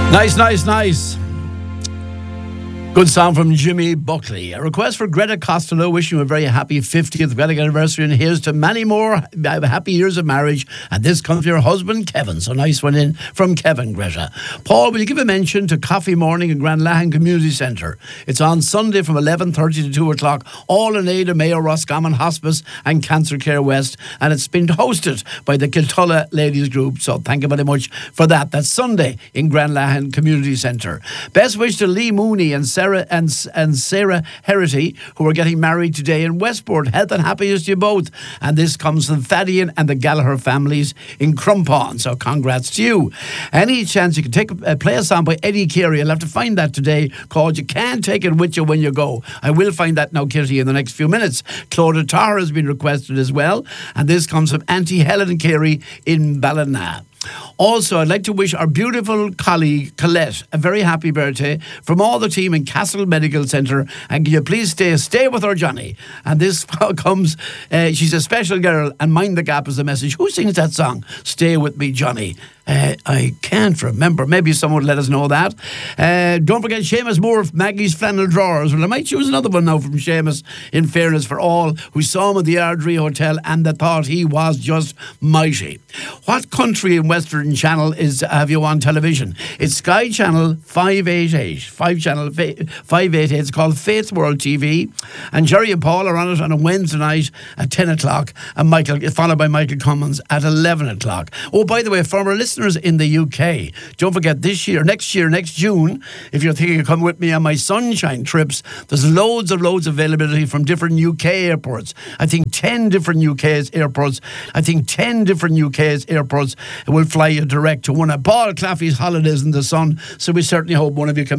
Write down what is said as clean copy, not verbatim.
Nice. Good song from Jimmy Buckley. A request for Greta Costello, wishing you a very happy 50th wedding anniversary, and here's to many more happy years of marriage. And this comes from your husband, Kevin. So nice one in from Kevin, Greta. Paul, will you give a mention to Coffee Morning in Grand Lahan Community Centre? It's on Sunday from 11:30 to 2 o'clock, all in aid of Mayo Roscommon Hospice and Cancer Care West. And it's been hosted by the Kiltulla Ladies Group. So thank you very much for that. That's Sunday in Grand Lahan Community Centre. Best wish to Lee Mooney and Sarah Herity, who are getting married today in Westport. Health and happiness to you both. And this comes from Thaddean and the Gallagher families in Crumpon. So congrats to you. Any chance you can play a song by Eddie Carey? I'll have to find that today, called You Can't Take It With You When You Go. I will find that now, Kitty, in the next few minutes. Clodagh Tar has been requested as well. And this comes from Auntie Helen Carey in Ballina. Also, I'd like to wish our beautiful colleague Colette a very happy birthday from all the team in Castle Medical Centre. And can you please stay with our Johnny? And this comes, she's a special girl, and Mind the Gap is the message. Who sings that song? Stay with me, Johnny. I can't remember. Maybe someone would let us know that. Don't forget Seamus Moore of Maggie's Flannel Drawers. Well, I might choose another one now from Seamus, in fairness, for all who saw him at the Ardrey Hotel and that thought he was just mighty. What country in Western Channel have you on television? It's Sky Channel 588. 588. It's called Faith World TV. And Jerry and Paul are on it on a Wednesday night at 10 o'clock. And followed by Michael Cummins at 11 o'clock. Oh, by the way, former listeners in the UK, don't forget next June, if you're thinking of coming with me on my sunshine trips, there's loads of availability from different UK airports. I think 10 different UK airports will fly you direct to one of Paul Claffey's holidays in the sun. So we certainly hope one of you can